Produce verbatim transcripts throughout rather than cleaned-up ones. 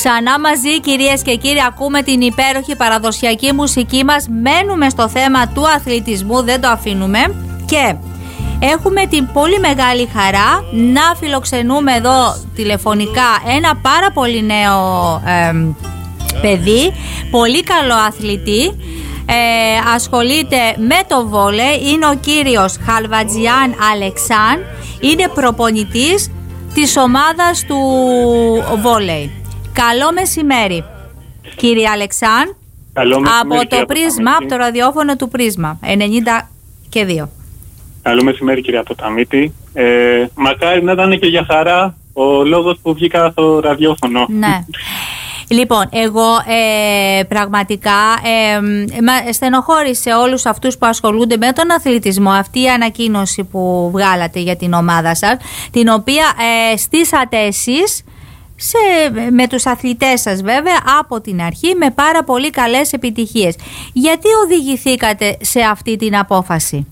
Ξανά μαζί, κυρίες και κύριοι, ακούμε την υπέροχη παραδοσιακή μουσική μας. Μένουμε στο θέμα του αθλητισμού, δεν το αφήνουμε. Και έχουμε την πολύ μεγάλη χαρά να φιλοξενούμε εδώ τηλεφωνικά ένα πάρα πολύ νέο ε, παιδί, πολύ καλό αθλητή. Ε, ασχολείται με το βόλεϊ, είναι ο κύριος Χαλβατζιάν Αλεξάν, είναι προπονητής της ομάδας του βόλεϊ. Καλό μεσημέρι, κύριε Αλεξάν. Καλό μεσημέρι, από το Πρίσμα, από το ραδιόφωνο του Πρίσμα ενενήντα και δύο. Καλό μεσημέρι, κύριε Αποταμίτη. Ε, μακάρι να ήταν και για χαρά ο λόγος που βγήκα στο ραδιόφωνο. Ναι. Λοιπόν, εγώ ε, πραγματικά ε, στενοχώρησε όλους αυτούς που ασχολούνται με τον αθλητισμό αυτή η ανακοίνωση που βγάλατε για την ομάδα σας, την οποία ε, στήσατε εσείς σε, με τους αθλητές σας βέβαια από την αρχή, με πάρα πολύ καλές επιτυχίες. Γιατί οδηγηθήκατε σε αυτή την απόφαση?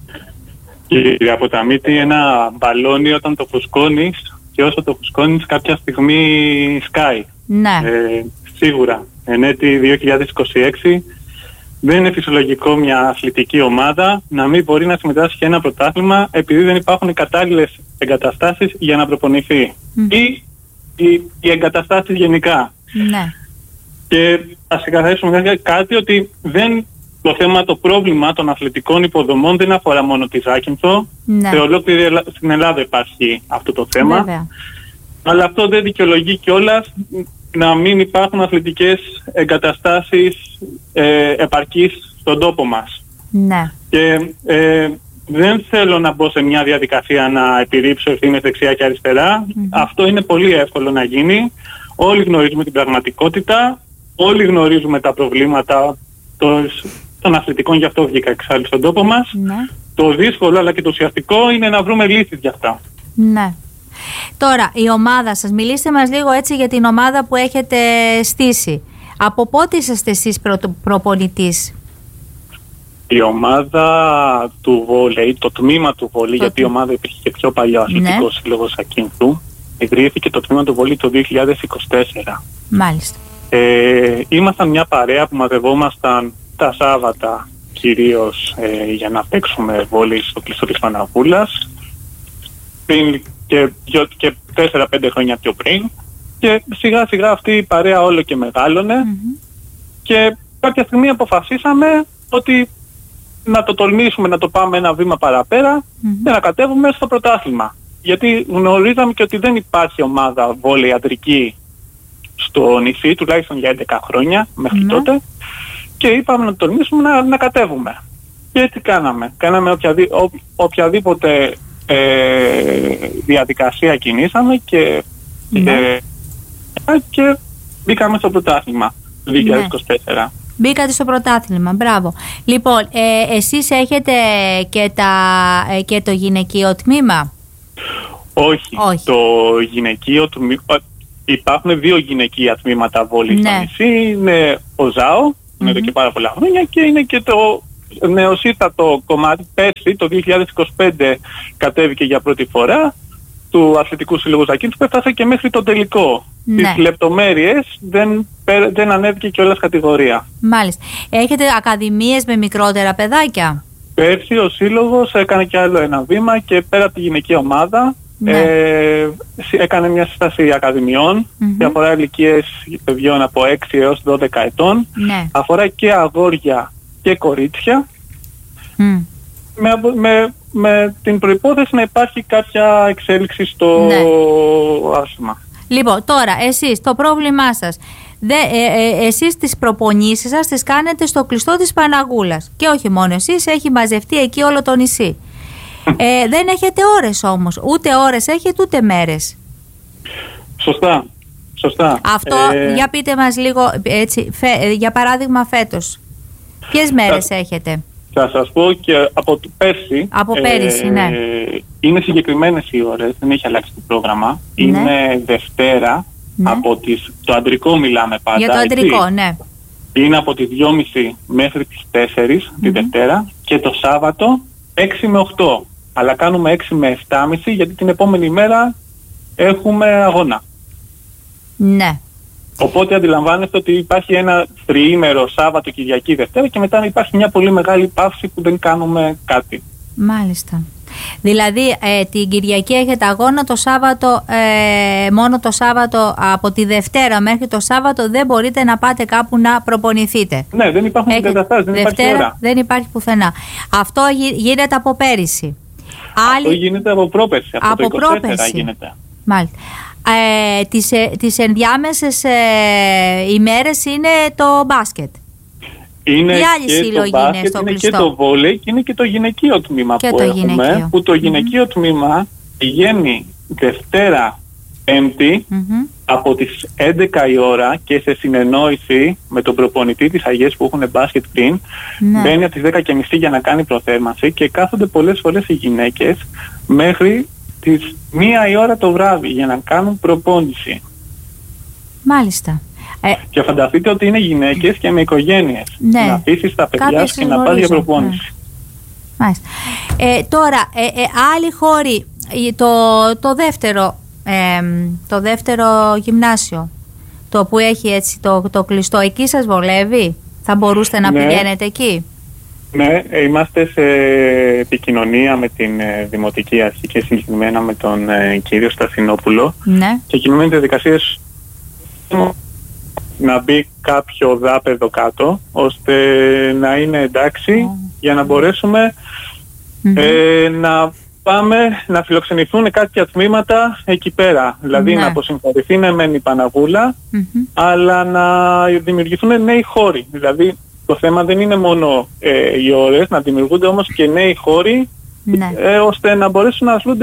Κύριε Αποταμίτη, ένα μπαλόνι όταν το φουσκώνεις και όσο το φουσκώνεις κάποια στιγμή σκάει. Ναι. Ε, σίγουρα, εν έτη δύο χιλιάδες είκοσι έξι δεν είναι φυσιολογικό μια αθλητική ομάδα να μην μπορεί να συμμετάσχει σε ένα πρωτάθλημα επειδή δεν υπάρχουν κατάλληλες εγκαταστάσεις για να προπονηθεί. Mm. Ή οι, οι εγκαταστάσεις γενικά. Ναι. Και ας ξεκαθαρίσουμε κάτι, ότι δεν, το θέμα, το πρόβλημα των αθλητικών υποδομών δεν αφορά μόνο τη Ζάκυνθο. Ναι. Σε ολόκληρη στην Ελλάδα υπάρχει αυτό το θέμα. Βέβαια. Αλλά αυτό δεν δικαιολογεί κιόλας να μην υπάρχουν αθλητικές εγκαταστάσεις ε, επαρκής στον τόπο μας. Ναι. Και ε, δεν θέλω να μπω σε μια διαδικασία να επιρρύψω ευθύνες δεξιά και αριστερά. Mm-hmm. Αυτό είναι πολύ εύκολο να γίνει. Όλοι γνωρίζουμε την πραγματικότητα, όλοι γνωρίζουμε τα προβλήματα των, των αθλητικών, γι' αυτό βγήκα εξάλλου στον τόπο μας. Ναι. Το δύσκολο αλλά και το ουσιαστικό είναι να βρούμε λύσεις γι' αυτά. Ναι. Τώρα, η ομάδα σας, μιλήστε μας λίγο έτσι για την ομάδα που έχετε στήσει. Από πότε είσαστε εσείς προ, προπονητής? Η ομάδα του βόλεϊ, το τμήμα του βόλεϊ, το... γιατί η ομάδα υπήρχε και πιο παλιό, αθλητικό ναι. σύλλογος Ακίνθου, ιδρύθηκε το τμήμα του βόλεϊ το δύο χιλιάδες είκοσι τέσσερα. Μάλιστα. Ε, ήμασταν μια παρέα που μαζευόμασταν τα Σάββατα κυρίως ε, για να παίξουμε βόλεϊ στο κλειστό της Παναγούλας. Πριν και, και τέσσερα πέντε χρόνια πιο πριν, και σιγά σιγά αυτή η παρέα όλο και μεγάλωνε mm-hmm. και κάποια στιγμή αποφασίσαμε ότι να το τολμήσουμε, να το πάμε ένα βήμα παραπέρα mm-hmm. και να κατέβουμε στο πρωτάθλημα, γιατί γνωρίζαμε και ότι δεν υπάρχει ομάδα βόλεϊ αντρική στο νησί, τουλάχιστον για έντεκα χρόνια μέχρι mm-hmm. τότε, και είπαμε να τολμήσουμε να, να κατέβουμε. Και έτσι κάναμε κάναμε οποιαδή, ο, οποιαδήποτε Ε, διαδικασία κινήσαμε και, ναι. και, και μπήκαμε στο πρωτάθλημα το δύο χιλιάδες είκοσι τέσσερα. Ναι. Μπήκατε στο πρωτάθλημα, μπράβο. Λοιπόν, ε, εσείς έχετε και, τα, ε, και το γυναικείο τμήμα? Όχι, Όχι. Το γυναικείο τμήμα, υπάρχουν δύο γυναικεία τμήματα βόλεϊ ναι. στο νησί. Είναι ο ΖΑΟ, mm-hmm. είναι εδώ και πάρα πολλά χρόνια, και είναι και το νεοσύστατο κομμάτι. Πέρσι το δύο χιλιάδες είκοσι πέντε κατέβηκε για πρώτη φορά του Αθλητικού Συλλόγου Ζακίνθου, που έφτασε και μέχρι το τελικό. Ναι. Τις λεπτομέρειες δεν, δεν ανέβηκε και όλας κατηγορία. Μάλιστα. Έχετε ακαδημίες με μικρότερα παιδάκια? Πέρσι ο Σύλλογος έκανε και άλλο ένα βήμα και πέρα από τη γυναική ομάδα ναι. ε, έκανε μια σύσταση ακαδημιών mm-hmm. και αφορά ηλικίες παιδιών από έξι έως δώδεκα ετών. Ναι. Αφορά και αγόρια και κορίτσια mm. με, με, με την προϋπόθεση να υπάρχει κάποια εξέλιξη στο ναι. άθλημα. Λοιπόν, τώρα εσείς το πρόβλημά σας, δε, ε, ε, εσείς τις προπονήσεις σας τις κάνετε στο κλειστό της Παναγούλας, και όχι μόνο εσείς, έχει μαζευτεί εκεί όλο το νησί. ε, δεν έχετε ώρες όμως, ούτε ώρες έχετε ούτε μέρες. Σωστά. Σωστά. Αυτό, ε... για πείτε μας λίγο έτσι, φε, για παράδειγμα φέτος. Ποιες μέρες θα, έχετε? Θα σας πω και από πέρσι. Από πέρυσι, ε, ναι. Είναι συγκεκριμένες οι ώρες, δεν έχει αλλάξει το πρόγραμμα. Ναι. Είναι Δευτέρα, ναι. από τις, το αντρικό μιλάμε πάντα. Για το αντρικό, έτσι. Ναι. Είναι από τις δυόμιση μέχρι τις τέσσερις mm-hmm. τη Δευτέρα, και το Σάββατο έξι με οκτώ. Αλλά κάνουμε έξι με επτά και μισή γιατί την επόμενη μέρα έχουμε αγώνα. Ναι. Οπότε αντιλαμβάνεστε ότι υπάρχει ένα τριήμερο Σάββατο, Κυριακή, Δευτέρα και μετά υπάρχει μια πολύ μεγάλη παύση που δεν κάνουμε κάτι. Μάλιστα. Δηλαδή ε, την Κυριακή έχετε αγώνα, το Σάββατο, ε, μόνο το Σάββατο, από τη Δευτέρα μέχρι το Σάββατο δεν μπορείτε να πάτε κάπου να προπονηθείτε. Ναι, δεν υπάρχουν εγκαταστάσεις, δεν Δευτέρα, υπάρχει ώρα. Δεν υπάρχει πουθενά. Αυτό γίνεται από πέρυσι. Αυτό Άλλη... γίνεται από πρόπερση, από, από το είκοσι τέσσερα πρόπερση. Γίνεται. Μάλιστα. Ε, τις, τις ενδιάμεσες ε, ημέρες είναι το μπάσκετ. Είναι και το μπάσκετ, είναι και το βόλεϊ και είναι και το γυναικείο τμήμα και που το έχουμε, γυναικείο. Που το γυναικείο mm-hmm. τμήμα πηγαίνει Δευτέρα, Πέμπτη mm-hmm. από τις έντεκα η ώρα και σε συνεννόηση με τον προπονητή της Αγίας που έχουν μπάσκετ πριν, ναι. Μπαίνει από τις δέκα και μισή για να κάνει προθέρμανση και κάθονται πολλές φορές οι γυναίκες μέχρι τις μία η ώρα το βράδυ για να κάνουν προπόνηση. Μάλιστα. Ε, και φανταστείτε ότι είναι γυναίκες και με οικογένειες. Ναι. Να αφήσεις τα παιδιά σου και να πας για προπόνηση. Ναι. Μάλιστα. Ε, τώρα, ε, ε, άλλοι χώροι, το, το, δεύτερο, ε, το δεύτερο γυμνάσιο, το που έχει έτσι το, το κλειστό, εκεί σας βολεύει? Θα μπορούσατε να ναι. πηγαίνετε εκεί? Ναι, είμαστε σε επικοινωνία με την ε, Δημοτική Αρχή και συγκεκριμένα με τον ε, κύριο Στασινόπουλο. Ναι. Και κινούμε διαδικασίες να μπει κάποιο δάπεδο κάτω, ώστε να είναι εντάξει oh. για να μπορέσουμε mm-hmm. ε, να πάμε να φιλοξενηθούν κάποια τμήματα εκεί πέρα. Δηλαδή ναι. να αποσυμφορηθεί ναι μεν η Παναγούλα, mm-hmm. αλλά να δημιουργηθούν νέοι χώροι. Δηλαδή το θέμα δεν είναι μόνο ε, οι ώρες, να δημιουργούνται όμως και νέοι χώροι, ναι. ε, ώστε να μπορέσουν να ασχολούνται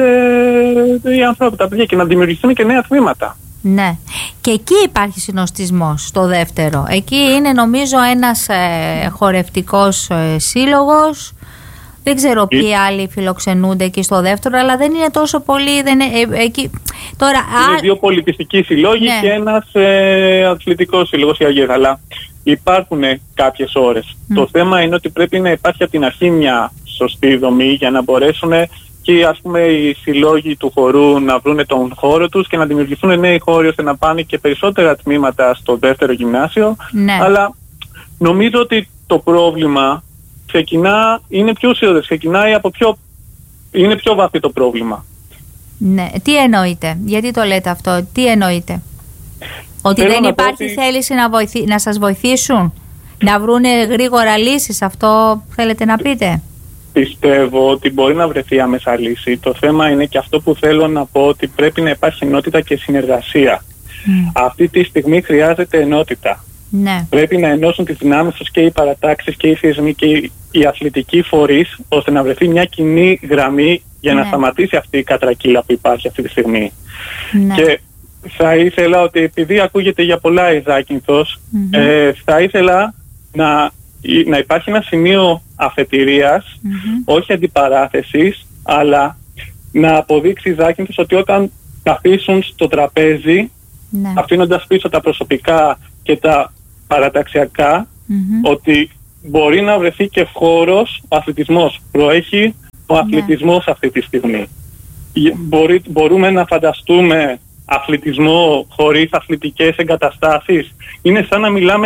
οι άνθρωποι, τα παιδιά και να δημιουργηθούν και νέα τμήματα. Ναι. Και εκεί υπάρχει συνοστισμός στο δεύτερο. Εκεί είναι νομίζω ένας ε, χορευτικός ε, σύλλογος. Δεν ξέρω ποιοι ε... άλλοι φιλοξενούνται εκεί στο δεύτερο, αλλά δεν είναι τόσο πολύ. Δεν είναι, ε, εκεί. Τώρα, είναι α... δύο πολιτιστικοί συλλόγοι ναι. και ένας ε, αθλητικός σύλλογος, η Αγία Γαλά. Υπάρχουν κάποιες ώρες. Mm. Το θέμα είναι ότι πρέπει να υπάρχει από την αρχή μια σωστή δομή για να μπορέσουν και ας πούμε οι συλλόγοι του χορού να βρουν τον χώρο τους και να δημιουργηθούν νέοι χώροι ώστε να πάνε και περισσότερα τμήματα στο δεύτερο γυμνάσιο. Ναι. Αλλά νομίζω ότι το πρόβλημα ξεκινά, είναι πιο ουσιώδες, ξεκινάει από πιο, είναι πιο βαθύ το πρόβλημα. Ναι, τι εννοείτε, γιατί το λέτε αυτό, τι εννοείτε? Ότι Θέλω δεν υπάρχει ότι... θέληση να, βοηθή, να σας βοηθήσουν, να βρούνε γρήγορα λύσεις, αυτό θέλετε να πείτε? Πιστεύω ότι μπορεί να βρεθεί άμεσα λύση. Το θέμα είναι και αυτό που θέλω να πω, ότι πρέπει να υπάρχει ενότητα και συνεργασία. Mm. Αυτή τη στιγμή χρειάζεται ενότητα. Ναι. Πρέπει να ενώσουν τις δυνάμεις τους και οι παρατάξεις και οι θεσμοί και οι, οι αθλητικοί φορείς, ώστε να βρεθεί μια κοινή γραμμή για ναι. να σταματήσει αυτή η κατρακύλα που υπάρχει αυτή τη στιγμή. Ναι. Και θα ήθελα ότι, επειδή ακούγεται για πολλά η Ζάκυνθος, mm-hmm. ε, θα ήθελα να, να υπάρχει ένα σημείο αφετηρίας, mm-hmm. όχι αντιπαράθεσης, αλλά να αποδείξει η Ζάκυνθος ότι όταν τα αφήσουν στο τραπέζι, ναι. αφήνοντας πίσω τα προσωπικά και τα παραταξιακά, mm-hmm. ότι μπορεί να βρεθεί και χώρος, ο αθλητισμός προέχει, ο ναι. αθλητισμός αυτή τη στιγμή. Μπορεί, μπορούμε να φανταστούμε αθλητισμό χωρίς αθλητικές εγκαταστάσεις? Είναι σαν να μιλάμε